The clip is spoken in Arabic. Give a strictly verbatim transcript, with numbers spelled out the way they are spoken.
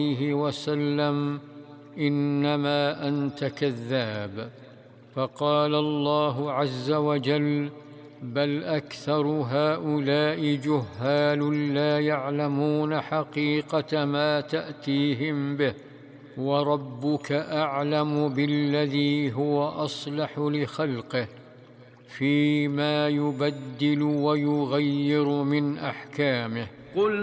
عليه وسلم: إنما أنت كذاب. فقال الله عز وجل: بل أكثر هؤلاء جهال لا يعلمون حقيقة ما تأتيهم به، وربك أعلم بالذي هو أصلح لخلقه فيما يبدل ويغير من أحكامه.